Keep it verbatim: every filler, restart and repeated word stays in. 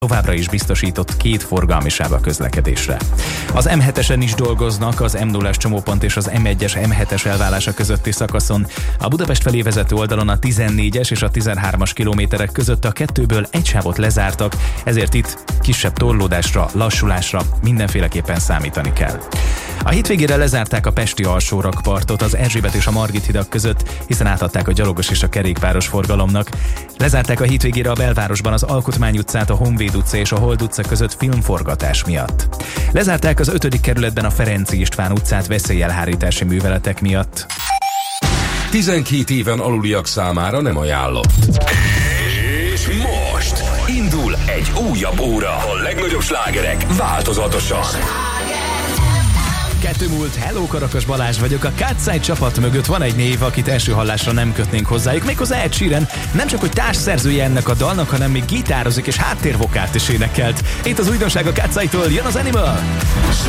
továbbra is biztosított két forgalmi sáv a közlekedésre. Az em hetesen is dolgoznak az em nullás csomópont és az em egyes em hetes elválása közötti szakaszon. A Budapest felé vezető oldalon a tizennégyes és a tizenhármas kilométerek között a kettőből egy sávot lezártak, ezért itt kisebb torlódásra, lassulásra mindenféleképpen számítani kell. A hétvégére lezárták a pesti alsórakpartot az Erzsébet és a Margit hidak között, hiszen átadták a gyalogos és a kerékpáros forgalomnak. Lezárták a hétvégére a belvárosban az Alkotmány utcát, a Honvéd utca és a Hold utca között filmforgatás miatt. Lezárták az ötödik kerületben a Ferenc István utcát veszélyelhárítási műveletek miatt. tizenkét éven aluliak számára nem ajánlott. És most indul egy újabb óra. A legnagyobb slágerek változatosan. Kettő múlt, hello, Karakas Balázs vagyok. A Cutside csapat mögött van egy név, akit első hallásra nem kötnénk hozzájuk, méghozzá Ed Sheeran. Nem csak hogy társszerzője ennek a dalnak, hanem még gitározik és háttérvokált is énekelt. Itt az újdonság a Cutside-től, jön az Animal!